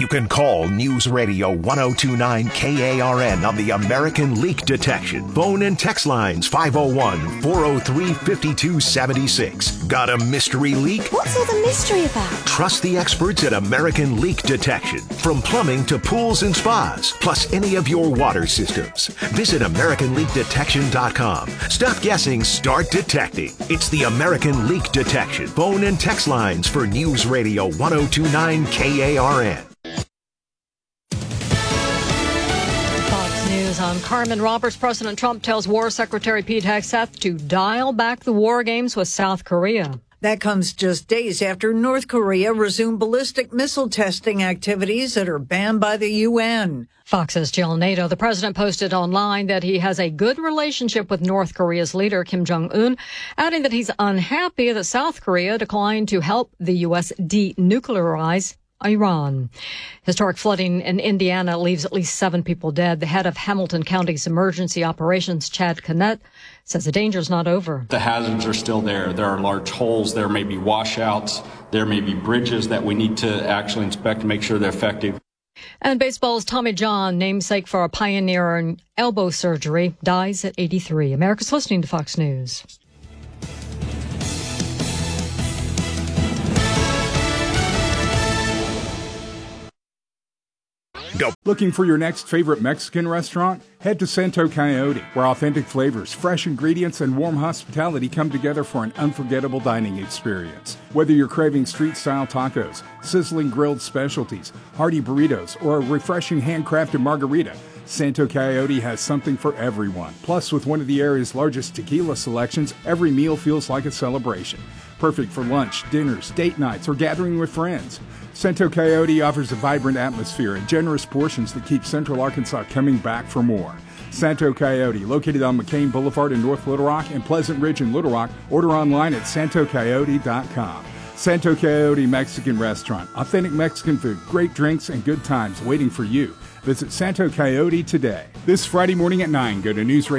You can call News Radio 1029 KARN on the American Leak Detection. Phone and text lines 501-403-5276. Got a mystery leak? What's all the mystery about? Trust the experts at American Leak Detection. From plumbing to pools and spas, plus any of your water systems. Visit AmericanLeakDetection.com. Stop guessing, start detecting. It's the American Leak Detection. Phone and text lines for News Radio 1029 KARN. On Carmen Roberts, President Trump tells War Secretary Pete Hegseth to dial back the war games with South Korea. That comes just days after North Korea resumed ballistic missile testing activities that are banned by the UN. Fox's Jill Nato. The president posted online that he has a good relationship with North Korea's leader, Kim Jong-un, adding that he's unhappy that South Korea declined to help the U.S. denuclearize Iran. Historic flooding in Indiana leaves at least 7 people dead. The head of Hamilton County's emergency operations, Chad Connett, says the danger is not over. The hazards are still there. There are large holes. There may be washouts. There may be bridges that we need to actually inspect to make sure they're effective. And baseball's Tommy John, namesake for a pioneer in elbow surgery, dies at 83. America's listening to Fox News. Looking for your next favorite Mexican restaurant? Head to Santo Coyote, where authentic flavors, fresh ingredients, and warm hospitality come together for an unforgettable dining experience. Whether you're craving street-style tacos, sizzling grilled specialties, hearty burritos, or a refreshing handcrafted margarita, Santo Coyote has something for everyone. Plus, with one of the area's largest tequila selections, every meal feels like a celebration. Perfect for lunch, dinners, date nights, or gathering with friends. Santo Coyote offers a vibrant atmosphere and generous portions that keep Central Arkansas coming back for more. Santo Coyote, located on McCain Boulevard in North Little Rock and Pleasant Ridge in Little Rock. Order online at santocoyote.com. Santo Coyote Mexican Restaurant. Authentic Mexican food, great drinks, and good times waiting for you. Visit Santo Coyote today. This Friday morning at 9, go to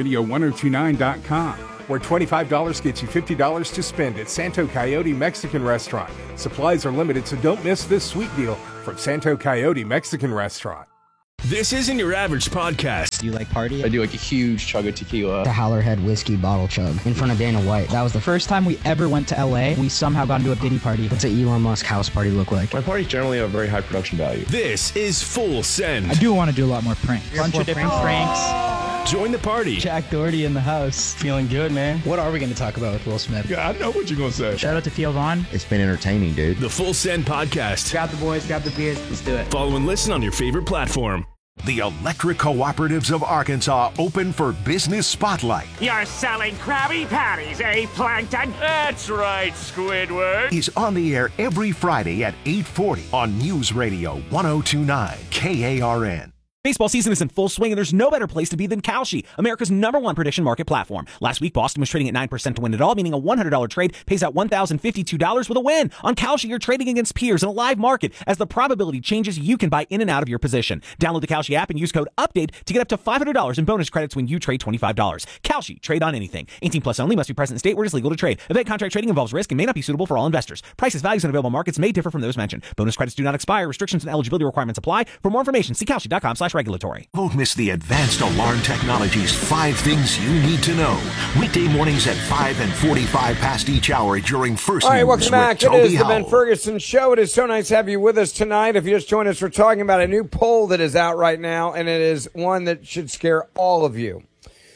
newsradio1029.com. where $25 gets you $50 to spend at Santo Coyote Mexican Restaurant. Supplies are limited, so don't miss this sweet deal from Santo Coyote Mexican Restaurant. This isn't your average podcast. Do you like party? I do like a huge chug of tequila. The Howlerhead whiskey bottle chug in front of Dana White. That was the first time we ever went to LA. We somehow got into a Diddy party. What's an Elon Musk house party look like? My parties generally have very high production value. This is Full Send. I do want to do a lot more pranks. Bunch of different pranks. Join the party. Jack Doherty in the house. Feeling good, man. What are we going to talk about with Will Smith? Yeah, I know what you're going to say. Shout out to Theo Vaughn. It's been entertaining, dude. The Full Send Podcast. Grab the boys, grab the beers. Let's do it. Follow and listen on your favorite platform. The Electric Cooperatives of Arkansas open for Business Spotlight. You're selling Krabby Patties, eh, Plankton? That's right, Squidward. Is on the air every Friday at 8:40 on News Radio 1029 KARN. Baseball season is in full swing, and there's no better place to be than Kalshi, America's #1 prediction market platform. Last week, Boston was trading at 9% to win it all, meaning a $100 trade pays out $1,052 with a win. On Kalshi, you're trading against peers in a live market. As the probability changes, you can buy in and out of your position. Download the Kalshi app and use code UPDATE to get up to $500 in bonus credits when you trade $25. Kalshi, trade on anything. 18 plus only, must be present in state where it is legal to trade. Event contract trading involves risk and may not be suitable for all investors. Prices, values, and available markets may differ from those mentioned. Bonus credits do not expire. Restrictions and eligibility requirements apply. For more information, see kalshi.com/regulatory. Don't miss the Advanced Alarm Technologies 5 Things You Need to Know. Weekday mornings at 5 and 45 past each hour during First All right, News welcome back. with It is Toby the Ben Howell. Ferguson Show. It is so nice to have you with us tonight. If you just joined us, we're talking about a new poll that is out right now, and it is one that should scare all of you.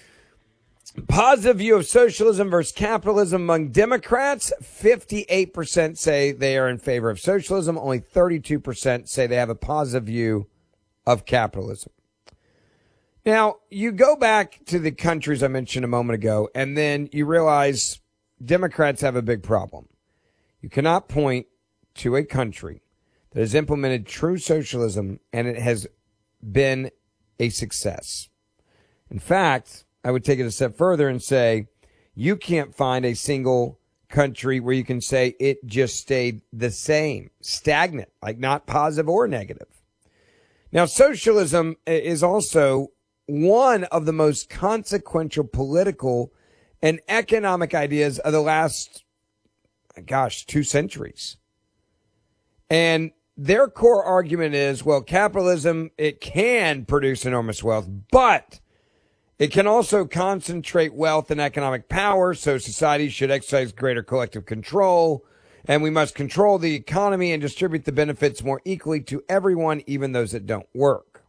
Positive view of socialism versus capitalism among Democrats. 58% say they are in favor of socialism. Only 32% say they have a positive view of capitalism. Now, you go back to the countries I mentioned a moment ago, and then you realize Democrats have a big problem. You cannot point to a country that has implemented true socialism and it has been a success. In fact, I would take it a step further and say you can't find a single country where you can say it just stayed the same, stagnant, like not positive or negative. Now, socialism is also one of the most consequential political and economic ideas of the last, 2 centuries. And their core argument is, well, capitalism, it can produce enormous wealth, but it can also concentrate wealth and economic power, so society should exercise greater collective control, and we must control the economy and distribute the benefits more equally to everyone, even those that don't work.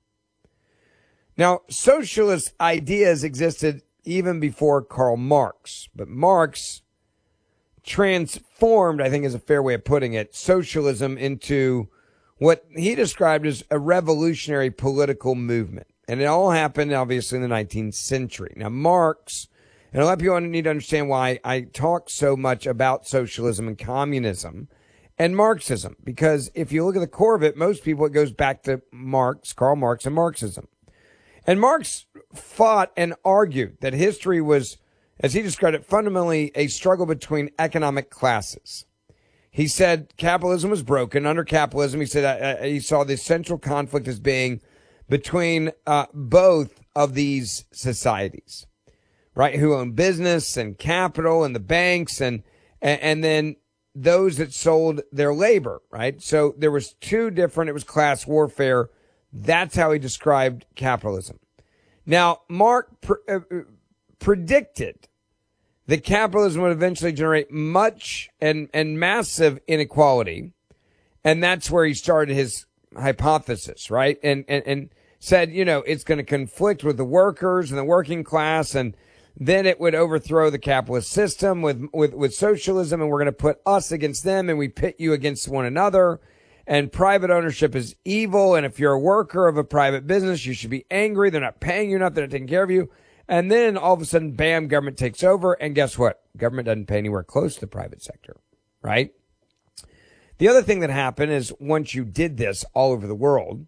Now, socialist ideas existed even before Karl Marx, but Marx transformed, I think is a fair way of putting it, socialism into what he described as a revolutionary political movement. And it all happened, obviously, in the 19th century. Now, Marx, and a lot of people need to understand why I talk so much about socialism and communism and Marxism, because if you look at the core of it, most people, it goes back to Marx, Karl Marx, and Marxism. And Marx fought and argued that history was, as he described it, fundamentally a struggle between economic classes. He said capitalism was broken. Under capitalism, he said he saw the central conflict as being between both of these societies, right? Who own business and capital and the banks and then those that sold their labor, right? So there was two different, it was class warfare. That's how he described capitalism. Now, Marx predicted that capitalism would eventually generate much and massive inequality. And that's where he started his hypothesis, right? And said, you know, it's going to conflict with the workers and the working class, and then it would overthrow the capitalist system with socialism, and we're going to put us against them, and we pit you against one another, and private ownership is evil, and if you're a worker of a private business, you should be angry. They're not paying you enough. They're not taking care of you. And then all of a sudden, bam, government takes over, and guess what? Government doesn't pay anywhere close to the private sector, right? The other thing that happened is once you did this all over the world,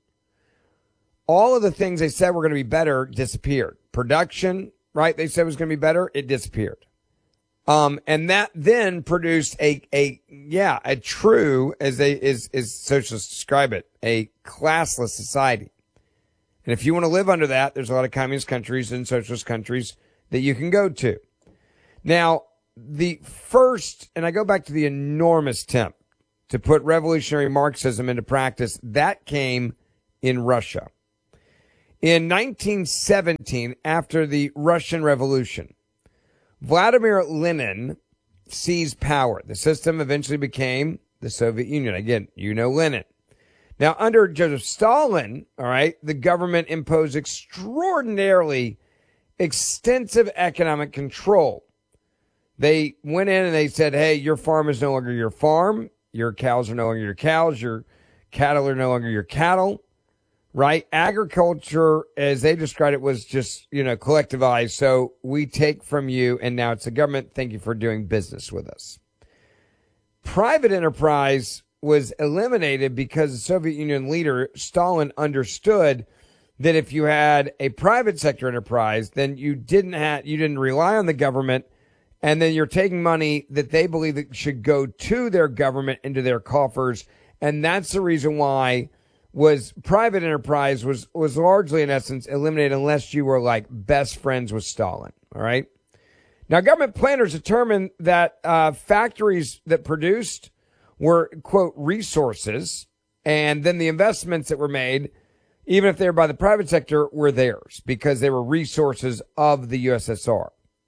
all of the things they said were going to be better disappeared. Production, right? They said was going to be better. It disappeared. And that then produced a true, as socialists describe it, a classless society. And if you want to live under that, there's a lot of communist countries and socialist countries that you can go to. Now, the first, and I go back to the enormous attempt to put revolutionary Marxism into practice, that came in Russia. In 1917, after the Russian Revolution, Vladimir Lenin seized power. The system eventually became the Soviet Union. Again, you know Lenin. Now, under Joseph Stalin, all right, the government imposed extraordinarily extensive economic control. They went in and they said, hey, your farm is no longer your farm. Your cows are no longer your cows. Your cattle are no longer your cattle. Right? Agriculture, as they described it, was just, collectivized. So we take from you, and now it's the government. Thank you for doing business with us. Private enterprise was eliminated because the Soviet Union leader, Stalin, understood that if you had a private sector enterprise, then you didn't rely on the government, and then you're taking money that they believe that should go to their government into their coffers. And that's the reason why was private enterprise was largely, in essence, eliminated unless you were like best friends with Stalin. All right. Now, government planners determined that factories that produced were, quote, resources, and then the investments that were made, even if they were by the private sector, were theirs because they were resources of the USSR.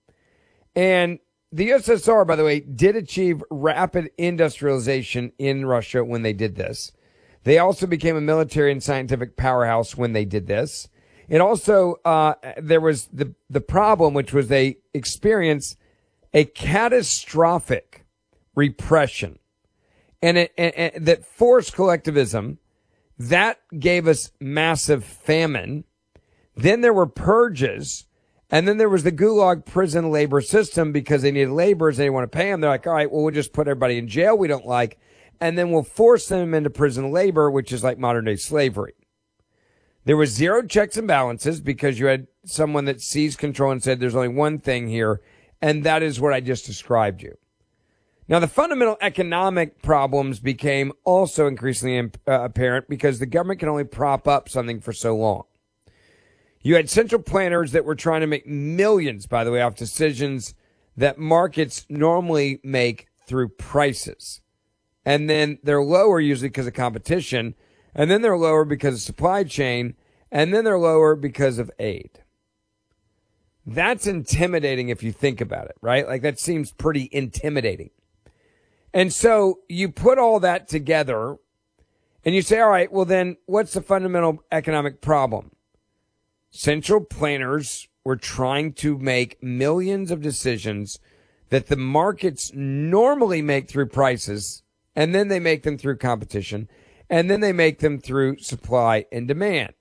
And the USSR, by the way, did achieve rapid industrialization in Russia when they did this. They also became a military and scientific powerhouse when they did this. It also, there was the problem, which was they experienced a catastrophic repression and that forced collectivism. That gave us massive famine. Then there were purges. And then there was the Gulag prison labor system because they needed laborers. They didn't want to pay them. They're like, all right, well, we'll just put everybody in jail we don't like. And then we'll force them into prison labor, which is like modern day slavery. There was zero checks and balances because you had someone that seized control and said, there's only one thing here. And that is what I just described you. Now, the fundamental economic problems became also increasingly apparent because the government can only prop up something for so long. You had central planners that were trying to make millions, by the way, off decisions that markets normally make through prices. And then they're lower usually because of competition. And then they're lower because of supply chain. And then they're lower because of aid. That's intimidating if you think about it, right? Like that seems pretty intimidating. And so you put all that together and you say, all right, well then what's the fundamental economic problem? Central planners were trying to make millions of decisions that the markets normally make through prices, and then they make them through competition, and then they make them through supply and demand.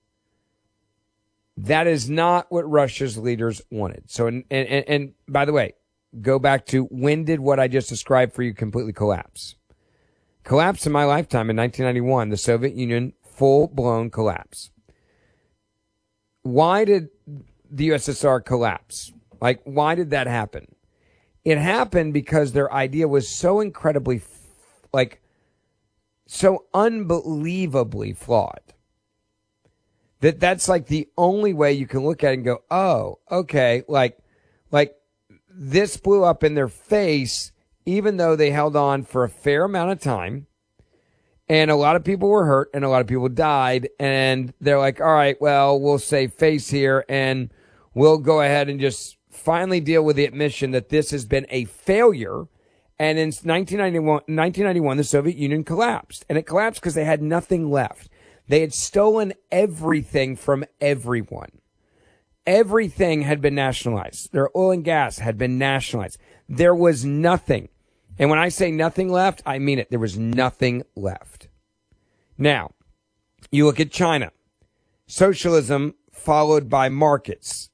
That is not what Russia's leaders wanted. So, and by the way, go back to when did what I just described for you completely collapse? Collapsed in my lifetime in 1991, the Soviet Union, full-blown collapse. Why did the USSR collapse? Like, why did that happen? It happened because their idea was so incredibly, so unbelievably flawed. That's like the only way you can look at it and go, oh, okay, like this blew up in their face, even though they held on for a fair amount of time. And a lot of people were hurt and a lot of people died. And they're like, all right, well, we'll save face here and we'll go ahead and just finally deal with the admission that this has been a failure. And in 1991, the Soviet Union collapsed. And it collapsed because they had nothing left. They had stolen everything from everyone. Everything had been nationalized. Their oil and gas had been nationalized. There was nothing. And when I say nothing left, I mean it. There was nothing left. Now, you look at China. Socialism followed by markets.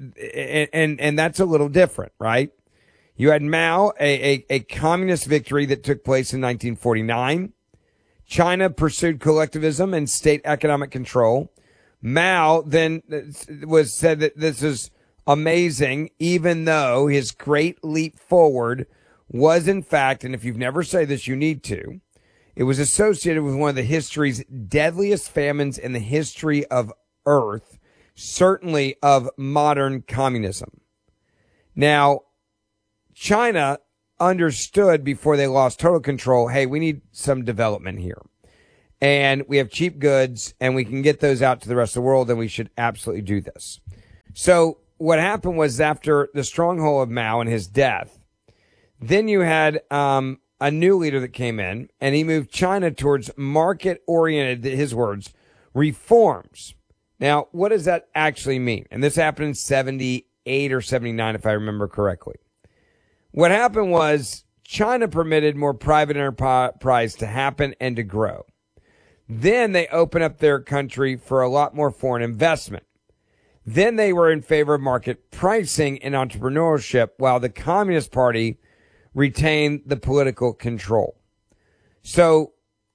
And that's a little different, right? You had Mao, a communist victory that took place in 1949. China pursued collectivism and state economic control. Mao then said that this is amazing, even though his great leap forward was in fact, and if you've never said this, you need to, it was associated with one of the history's deadliest famines in the history of Earth, certainly of modern communism. Now, China understood before they lost total control, hey, we need some development here. And we have cheap goods and we can get those out to the rest of the world, and we should absolutely do this. So what happened was after the stronghold of Mao and his death, then you had a new leader that came in, and he moved China towards market-oriented, his words, reforms. Now, what does that actually mean? And this happened in 78 or 79, if I remember correctly. What happened was China permitted more private enterprise to happen and to grow. Then they opened up their country for a lot more foreign investment. Then they were in favor of market pricing and entrepreneurship, while the Communist Party retained the political control. So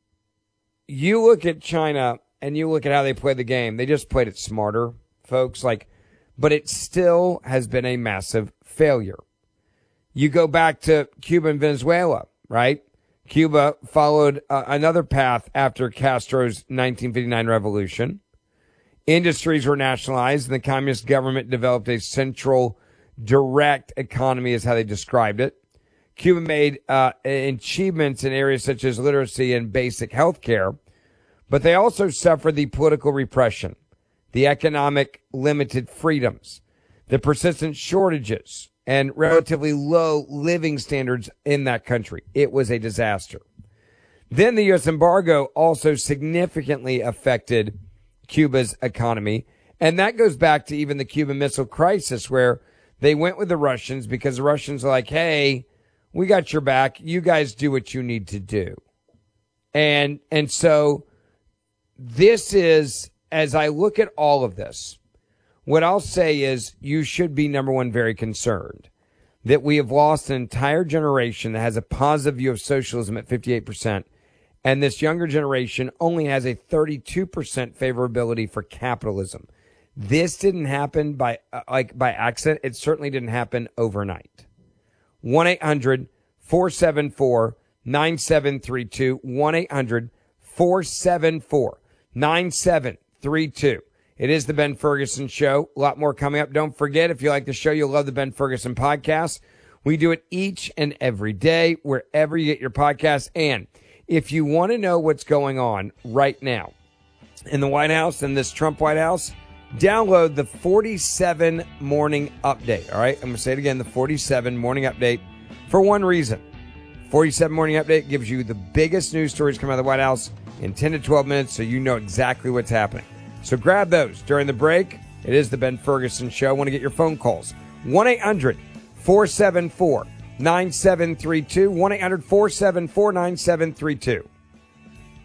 you look at China and you look at how they play the game. They just played it smarter, folks. But it still has been a massive failure. You go back to Cuba and Venezuela, right? Cuba followed another path after Castro's 1959 revolution. Industries were nationalized, and the communist government developed a central direct economy, is how they described it. Cuba made achievements in areas such as literacy and basic health care, but they also suffered the political repression, the economic limited freedoms, the persistent shortages, and relatively low living standards in that country. It was a disaster. Then the U.S. embargo also significantly affected Cuba's economy. And that goes back to even the Cuban Missile Crisis, where they went with the Russians because the Russians are like, hey, we got your back. You guys do what you need to do. And so this is, as I look at all of this, what I'll say is you should be, number one, very concerned that we have lost an entire generation that has a positive view of socialism at 58%. And this younger generation only has a 32% favorability for capitalism. This didn't happen by accident. It certainly didn't happen overnight. 1-800-474-9732. 1-800-474-9732. It is the Ben Ferguson Show. A lot more coming up. Don't forget, if you like the show, you'll love the Ben Ferguson podcast. We do it each and every day, wherever you get your podcasts. And if you want to know what's going on right now in the White House, in this Trump White House, download the 47 Morning Update. All right, I'm going to say it again, the 47 Morning Update, for one reason. 47 Morning Update gives you the biggest news stories coming out of the White House in 10 to 12 minutes, so you know exactly what's happening. So grab those during the break. It is the Ben Ferguson Show. I want to get your phone calls. 1-800-474-9732. 1-800-474-9732.